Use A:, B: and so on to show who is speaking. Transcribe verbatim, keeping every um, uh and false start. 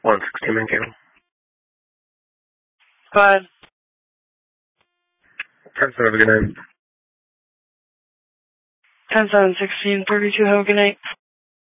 A: one sixteen Mankato.
B: Go ahead.
A: ten seven, have a good night.
B: ten seven sixteen thirty-two, have a good night.